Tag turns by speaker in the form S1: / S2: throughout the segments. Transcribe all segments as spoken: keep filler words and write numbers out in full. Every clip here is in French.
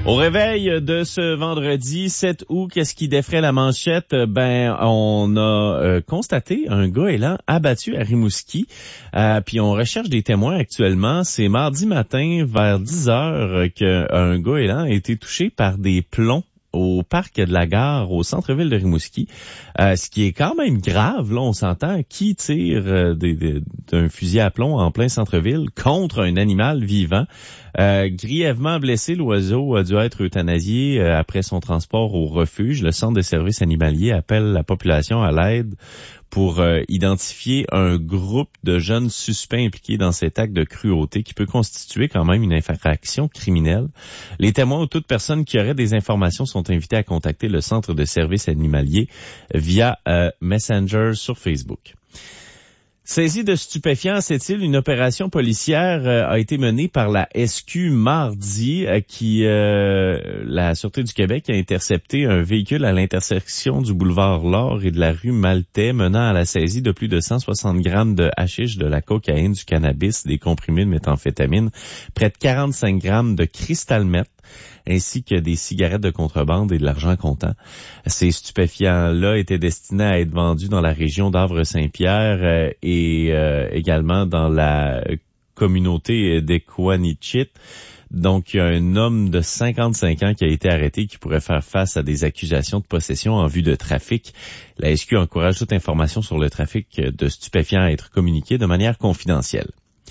S1: Au réveil de ce vendredi sept août, qu'est-ce qui défraie la manchette? Ben, on a euh, constaté un goéland abattu à Rimouski. Euh, puis on recherche des témoins actuellement. C'est mardi matin vers dix heures qu'un goéland a été touché par des plombs au parc de la Gare, au centre-ville de Rimouski. Euh, ce qui est quand même grave, là, on s'entend, qui tire euh, des, des, d'un fusil à plomb en plein centre-ville contre un animal vivant. Euh, grièvement blessé, l'oiseau a dû être euthanasié euh, après son transport au refuge. Le centre de services animaliers appelle la population à l'aide pour euh, identifier un groupe de jeunes suspects impliqués dans cet acte de cruauté qui peut constituer quand même une infraction criminelle. Les témoins ou toute personne qui aurait des informations sont invités à contacter le centre de services animaliers via euh, Messenger sur Facebook. Saisie de stupéfiants, c'est-il, une opération policière euh, a été menée par la S Q mardi, euh, qui euh, la Sûreté du Québec a intercepté un véhicule à l'intersection du boulevard L'Or et de la rue Maltais, menant à la saisie de plus de cent soixante grammes de hashish, de la cocaïne, du cannabis, des comprimés de méthamphétamine, près de quarante-cinq grammes de cristal meth, ainsi que des cigarettes de contrebande et de l'argent comptant. Ces stupéfiants-là étaient destinés à être vendus dans la région d'Havre-Saint-Pierre euh, et euh, également dans la communauté d'Equanichit. Donc, il y a un homme de cinquante-cinq ans qui a été arrêté qui pourrait faire face à des accusations de possession en vue de trafic. La S Q encourage toute information sur le trafic de stupéfiants à être communiquée de manière confidentielle.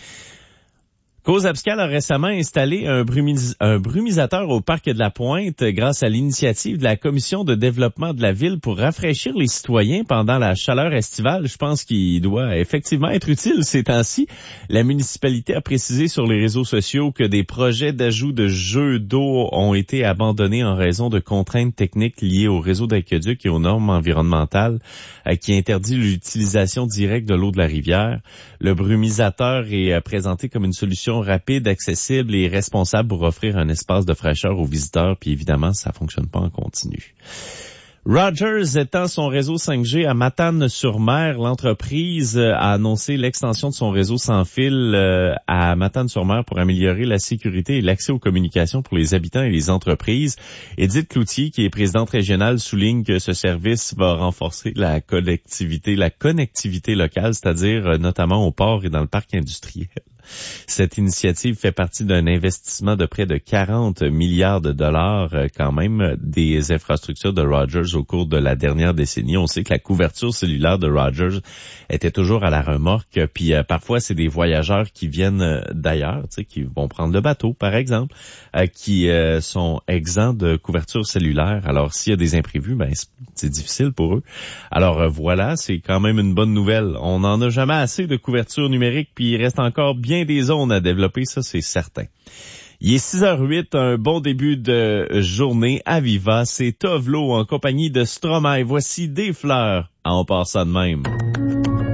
S1: Cause Abscal a récemment installé un, brumis- un brumisateur au parc de la Pointe grâce à l'initiative de la Commission de développement de la ville pour rafraîchir les citoyens pendant la chaleur estivale. Je pense qu'il doit effectivement être utile ces temps-ci. La municipalité a précisé sur les réseaux sociaux que des projets d'ajout de jeux d'eau ont été abandonnés en raison de contraintes techniques liées au réseau d'aqueduc et aux normes environnementales euh, qui interdit l'utilisation directe de l'eau de la rivière. Le brumisateur est euh, présenté comme une solution rapide, accessible et responsable pour offrir un espace de fraîcheur aux visiteurs, puis évidemment, ça fonctionne pas en continu. Rogers étend son réseau cinq G à Matane-sur-Mer. L'entreprise a annoncé l'extension de son réseau sans fil à Matane-sur-Mer pour améliorer la sécurité et l'accès aux communications pour les habitants et les entreprises. Édith Cloutier, qui est présidente régionale, souligne que ce service va renforcer la connectivité, la connectivité locale, c'est-à-dire notamment au port et dans le parc industriel. Cette initiative fait partie d'un investissement de près de quarante milliards de dollars quand même des infrastructures de Rogers au cours de la dernière décennie. On sait que la couverture cellulaire de Rogers était toujours à la remorque, puis euh, parfois c'est des voyageurs qui viennent d'ailleurs, tu sais, qui vont prendre le bateau par exemple, euh, qui euh, sont exempts de couverture cellulaire. Alors s'il y a des imprévus, ben c'est, c'est difficile pour eux. Alors euh, voilà, c'est quand même une bonne nouvelle. On n'en a jamais assez de couverture numérique, puis il reste encore bien des zones à développer, ça c'est certain. Il est six heures huit, un bon début de journée à Viva. C'est Tovlo en compagnie de Stromae. Voici des fleurs. Ah, on part ça de même.